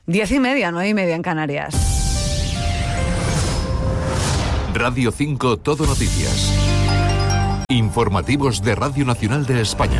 10:30, 9:30 en Canarias. Radio 5 Todo Noticias. Informativos de Radio Nacional de España.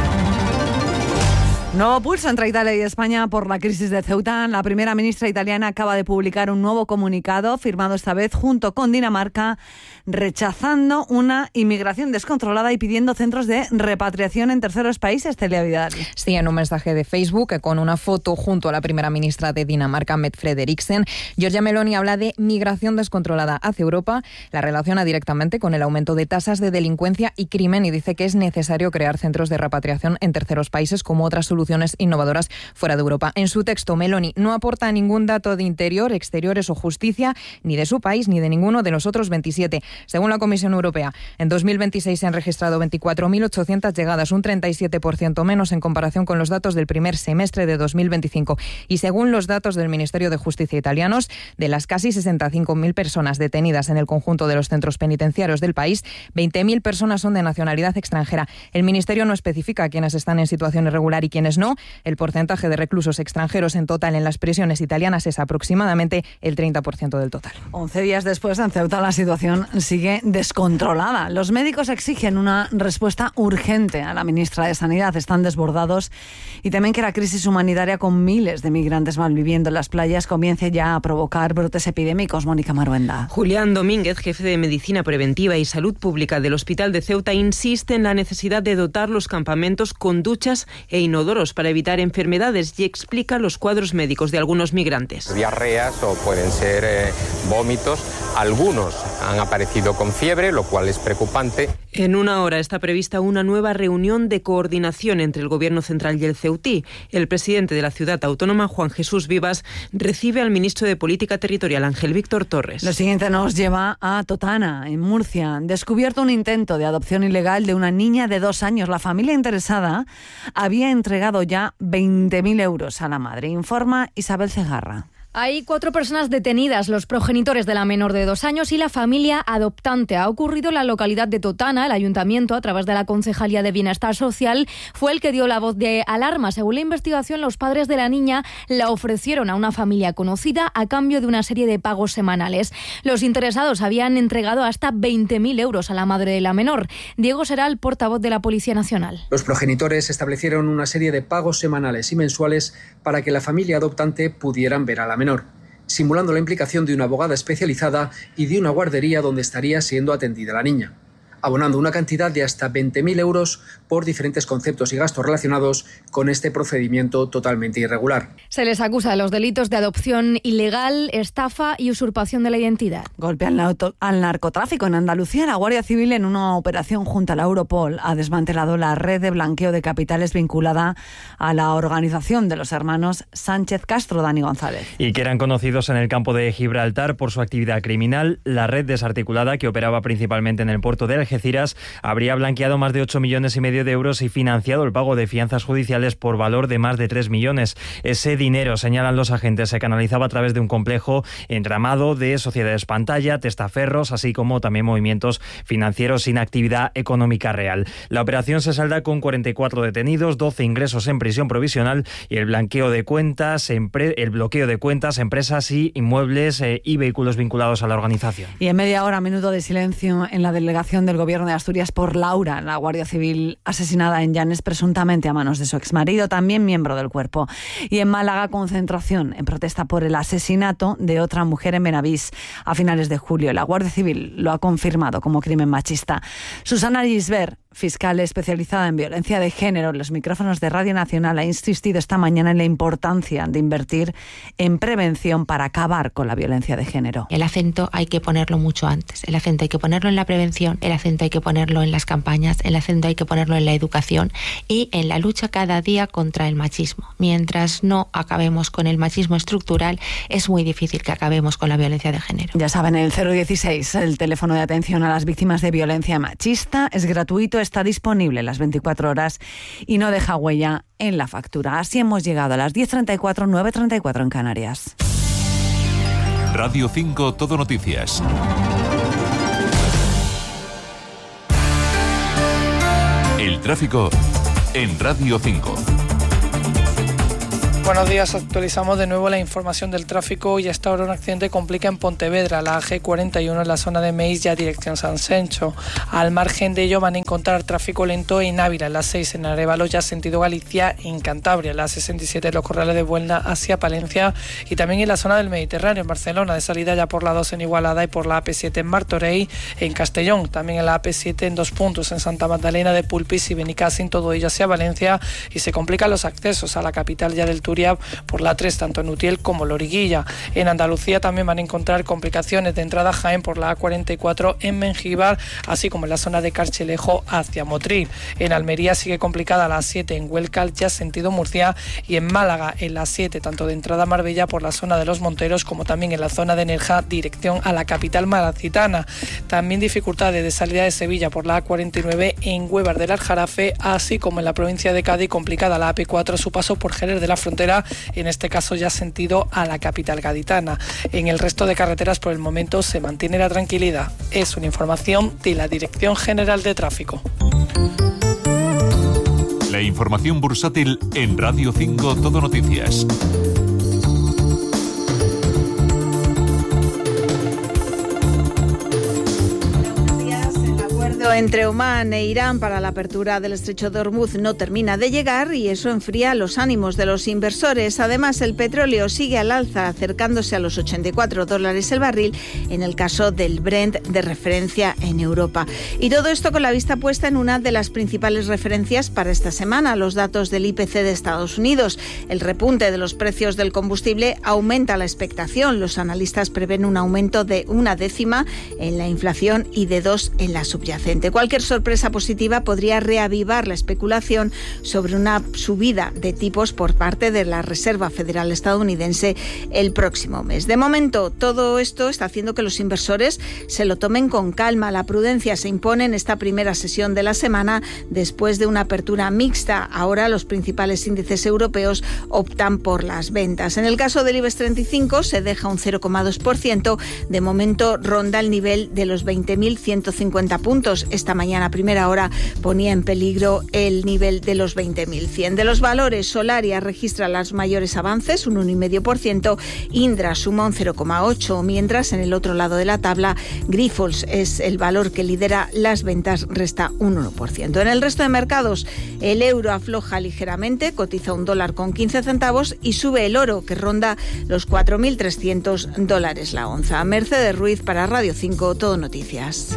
Nuevo pulso entre Italia y España por la crisis de Ceuta. La primera ministra italiana acaba de publicar un nuevo comunicado, firmado esta vez junto con Dinamarca, rechazando una inmigración descontrolada y pidiendo centros de repatriación en terceros países. Celia Vidal. Sí, en un mensaje de Facebook con una foto junto a la primera ministra de Dinamarca, Mette Frederiksen, Giorgia Meloni habla de migración descontrolada hacia Europa, la relaciona directamente con el aumento de tasas de delincuencia y crimen y dice que es necesario crear centros de repatriación en terceros países como otras soluciones innovadoras fuera de Europa. En su texto, Meloni no aporta ningún dato de interior, exteriores o justicia, ni de su país ni de ninguno de los otros 27. Según la Comisión Europea, en 2026 se han registrado 24.800 llegadas, un 37% menos en comparación con los datos del primer semestre de 2025. Y según los datos del Ministerio de Justicia italianos, de las casi 65.000 personas detenidas en el conjunto de los centros penitenciarios del país, 20.000 personas son de nacionalidad extranjera. El Ministerio no especifica quiénes están en situación irregular y quiénes no. El porcentaje de reclusos extranjeros en total en las prisiones italianas es aproximadamente el 30% del total. 11 días después, en Ceuta la situación sigue descontrolada. Los médicos exigen una respuesta urgente a la ministra de Sanidad. Están desbordados y temen que la crisis humanitaria con miles de migrantes malviviendo en las playas comience ya a provocar brotes epidémicos. Mónica Maruenda. Julián Domínguez, jefe de Medicina Preventiva y Salud Pública del Hospital de Ceuta, insiste en la necesidad de dotar los campamentos con duchas e inodoros para evitar enfermedades y explica los cuadros médicos de algunos migrantes. Diarreas o pueden ser vómitos. Algunos han aparecido con fiebre, lo cual es preocupante. En una hora está prevista una nueva reunión de coordinación entre el Gobierno central y el ceutí. El presidente de la ciudad autónoma, Juan Jesús Vivas, recibe al ministro de Política Territorial, Ángel Víctor Torres. Lo siguiente nos lleva a Totana, en Murcia. Descubierto un intento de adopción ilegal de una niña de 2 años. La familia interesada había entregado ya 20.000 euros a la madre, informa Isabel Cegarra. Hay 4 personas detenidas, los progenitores de la menor de 2 años y la familia adoptante. Ha ocurrido en la localidad de Totana. El ayuntamiento, a través de la Concejalía de Bienestar Social, fue el que dio la voz de alarma. Según la investigación, los padres de la niña la ofrecieron a una familia conocida a cambio de una serie de pagos semanales. Los interesados habían entregado hasta 20.000 euros a la madre de la menor. Diego Seral, portavoz de la Policía Nacional. Los progenitores establecieron una serie de pagos semanales y mensuales para que la familia adoptante pudieran ver a la menor, simulando la implicación de una abogada especializada y de una guardería donde estaría siendo atendida la niña, abonando una cantidad de hasta 20.000 euros por diferentes conceptos y gastos relacionados con este procedimiento totalmente irregular. Se les acusa de los delitos de adopción ilegal, estafa y usurpación de la identidad. Golpe al narcotráfico. En Andalucía, la Guardia Civil, en una operación junto a la Europol, ha desmantelado la red de blanqueo de capitales vinculada a la organización de los hermanos Sánchez Castro. Dani González. Y que eran conocidos en el campo de Gibraltar por su actividad criminal. La red desarticulada, que operaba principalmente en el puerto de Algeciras, habría blanqueado más de 8,5 millones de euros y financiado el pago de fianzas judiciales por valor de más de 3 millones. Ese dinero, señalan los agentes, se canalizaba a través de un complejo entramado de sociedades pantalla, testaferros, así como también movimientos financieros sin actividad económica real. La operación se salda con 44 detenidos, 12 ingresos en prisión provisional y el bloqueo de cuentas, empresas y inmuebles y vehículos vinculados a la organización. Y en media hora, minuto de silencio en la delegación del Gobierno de Asturias por Laura, la Guardia Civil asesinada en Llanes presuntamente a manos de su exmarido, también miembro del cuerpo. Y en Málaga, concentración en protesta por el asesinato de otra mujer en Benavís a finales de julio. La Guardia Civil lo ha confirmado como crimen machista. Susana Gisbert, fiscal especializada en violencia de género, en los micrófonos de Radio Nacional, ha insistido esta mañana en la importancia de invertir en prevención para acabar con la violencia de género. El acento hay que ponerlo mucho antes. El acento hay que ponerlo en la prevención, el acento hay que ponerlo en las campañas, el acento hay que ponerlo en la educación y en la lucha cada día contra el machismo. Mientras no acabemos con el machismo estructural, es muy difícil que acabemos con la violencia de género. Ya saben, el 016, el teléfono de atención a las víctimas de violencia machista, es gratuito, está disponible las 24 horas y no deja huella en la factura. Así hemos llegado a las 10:34, 9:34 en Canarias. Radio 5 Todo Noticias. El tráfico en Radio 5. Buenos días, actualizamos de nuevo la información del tráfico y hasta ahora un accidente complica en Pontevedra, la G41 en la zona de Meis, ya dirección San Sencho. Al margen de ello van a encontrar tráfico lento en Ávila, la 6 en Arévalo, ya sentido Galicia, en Cantabria, la 67 en los Corrales de Buelna hacia Palencia y también en la zona del Mediterráneo, en Barcelona, de salida ya por la 2 en Igualada y por la AP7 en Martorell, en Castellón, también en la AP7 en 2 puntos, en Santa Magdalena de Pulpis y Benicàssim, todo ello hacia Valencia, y se complican los accesos a la capital ya del Turia por la 3, tanto en Utiel como Loriguilla. En Andalucía también van a encontrar complicaciones de entrada a Jaén por la A44 en Mengíbar, así como en la zona de Carchelejo hacia Motril. En Almería sigue complicada la 7 en Huelca, ya sentido Murcia, y en Málaga en la 7, tanto de entrada a Marbella por la zona de Los Monteros como también en la zona de Nerja, dirección a la capital malacitana. También dificultades de salida de Sevilla por la A49 en Huevar del Aljarafe, así como en la provincia de Cádiz, complicada la AP4 a su paso por Jerez de la Frontera, en este caso ya sentido a la capital gaditana. En el resto de carreteras por el momento se mantiene la tranquilidad. Es una información de la Dirección General de Tráfico. La información bursátil en Radio 5 Todo Noticias. Entre Omán e Irán para la apertura del estrecho de Hormuz no termina de llegar y eso enfría los ánimos de los inversores. Además, el petróleo sigue al alza, acercándose a los $84 el barril en el caso del Brent de referencia en Europa. Y todo esto con la vista puesta en una de las principales referencias para esta semana, los datos del IPC de Estados Unidos. El repunte de los precios del combustible aumenta la expectación. Los analistas prevén un aumento de 0,1 en la inflación y de 2 en la subyacente. Cualquier sorpresa positiva podría reavivar la especulación sobre una subida de tipos por parte de la Reserva Federal estadounidense el próximo mes. De momento, todo esto está haciendo que los inversores se lo tomen con calma. La prudencia se impone en esta primera sesión de la semana después de una apertura mixta. Ahora los principales índices europeos optan por las ventas. En el caso del IBEX 35 se deja un 0,2%. De momento ronda el nivel de los 20.150 puntos. Esta mañana a primera hora ponía en peligro el nivel de los 20.100. De los valores, Solaria registra los mayores avances, un 1,5%, Indra suma un 0,8%, mientras en el otro lado de la tabla, Grifols es el valor que lidera las ventas, resta un 1%. En el resto de mercados, el euro afloja ligeramente, cotiza $1,15 y sube el oro, que ronda los $4.300 la onza. Mercedes Ruiz para Radio 5, Todo Noticias.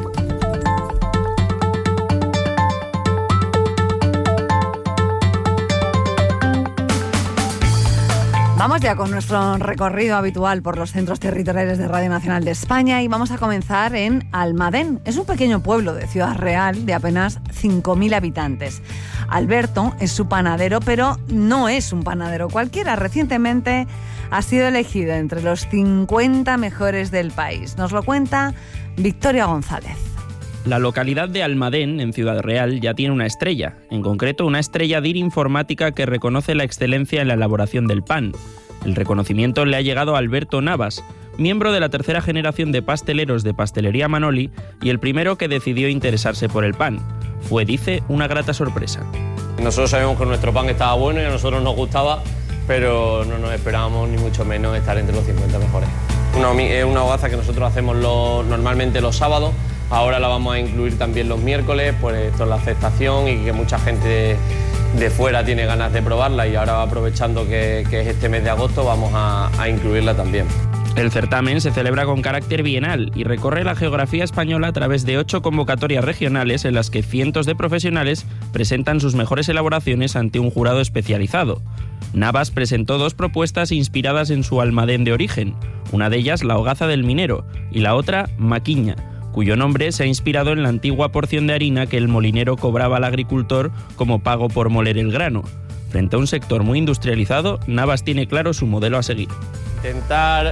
Vamos ya con nuestro recorrido habitual por los centros territoriales de Radio Nacional de España y vamos a comenzar en Almadén. Es un pequeño pueblo de Ciudad Real de apenas 5.000 habitantes. Alberto es su panadero, pero no es un panadero cualquiera. Recientemente ha sido elegido entre los 50 mejores del país. Nos lo cuenta Victoria González. La localidad de Almadén, en Ciudad Real, ya tiene una estrella, en concreto una estrella DIR informática que reconoce la excelencia en la elaboración del pan. El reconocimiento le ha llegado a Alberto Navas, miembro de la tercera generación de pasteleros de Pastelería Manoli y el primero que decidió interesarse por el pan. Fue, dice, una grata sorpresa. Nosotros sabíamos que nuestro pan estaba bueno y a nosotros nos gustaba, pero no nos esperábamos ni mucho menos estar entre los 50 mejores. Es una hogaza que nosotros hacemos normalmente los sábados. Ahora la vamos a incluir también los miércoles, pues esto es la aceptación y que mucha gente de fuera tiene ganas de probarla y ahora aprovechando que es este mes de agosto vamos a incluirla también. El certamen se celebra con carácter bienal y recorre la geografía española a través de 8 convocatorias regionales en las que cientos de profesionales presentan sus mejores elaboraciones ante un jurado especializado. Navas presentó 2 propuestas inspiradas en su Almadén de origen, una de ellas la hogaza del minero y la otra Maquiña, cuyo nombre se ha inspirado en la antigua porción de harina que el molinero cobraba al agricultor como pago por moler el grano. Frente a un sector muy industrializado, Navas tiene claro su modelo a seguir. Intentar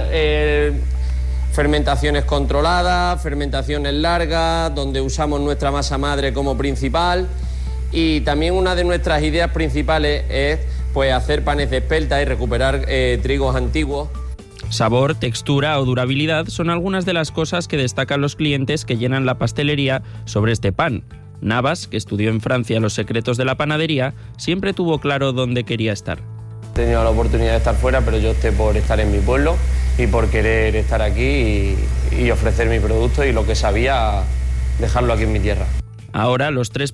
fermentaciones controladas, fermentaciones largas, donde usamos nuestra masa madre como principal, y también una de nuestras ideas principales es pues hacer panes de espelta y recuperar trigos antiguos. Sabor, textura o durabilidad son algunas de las cosas que destacan los clientes que llenan la pastelería sobre este pan. Navas, que estudió en Francia los secretos de la panadería, siempre tuvo claro dónde quería estar. He tenido la oportunidad de estar fuera, pero yo opté por estar en mi pueblo y por querer estar aquí y ofrecer mi producto y lo que sabía, dejarlo aquí en mi tierra. Ahora los 3